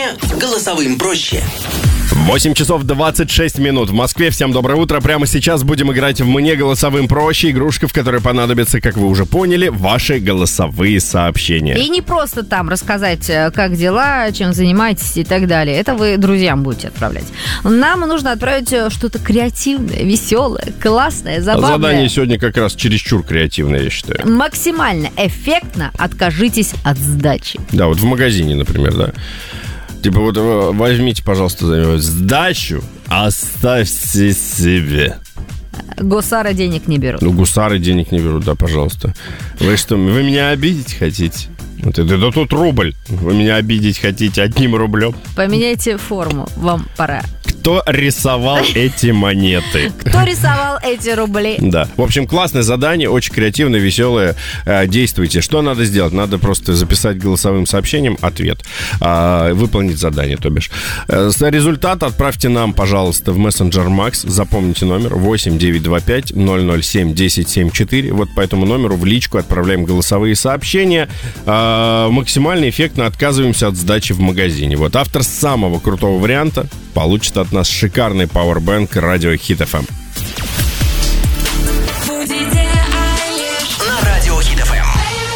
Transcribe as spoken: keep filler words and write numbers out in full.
Мне голосовым проще. восемь часов двадцать шесть минут в Москве. Всем доброе утро. Прямо сейчас будем играть в «Мне голосовым проще». Игрушка, в которой понадобится, как вы уже поняли, ваши голосовые сообщения. И не просто там рассказать, как дела, чем занимаетесь и так далее. Это вы друзьям будете отправлять. Нам нужно отправить что-то креативное, веселое, классное, забавное. Задание сегодня как раз чересчур креативное, я считаю. Максимально эффектно откажитесь от сдачи. Да, вот в магазине, например, да. Типа вот возьмите, пожалуйста, сдачу, оставьте себе. Гусары денег не берут. Ну, гусары денег не берут, да, пожалуйста. Вы что, вы меня обидеть хотите? Вот это, да тут рубль. Вы меня обидеть хотите одним рублем? Поменяйте форму, вам пора. Кто рисовал эти монеты? Кто рисовал эти рубли? Да. В общем, классное задание, очень креативное, веселое. Действуйте. Что надо сделать? Надо просто записать голосовым сообщением ответ. Выполнить задание, то бишь. Результат отправьте нам, пожалуйста, в мессенджер Макс. Запомните номер восемь девятьсот двадцать пять ноль ноль семь десять семьдесят четыре. Вот по этому номеру в личку отправляем голосовые сообщения. Максимально эффектно отказываемся от сдачи в магазине. Вот автор самого крутого варианта получит от нас шикарный пауэрбэнк радио Хит эф эм.